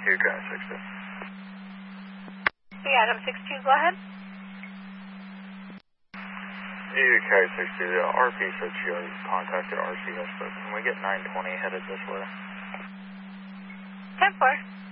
UK 62. Yeah, Adam 62, go ahead. UK 62, RP said she already contacted RCS, but can we get 920 headed this way? 10-4.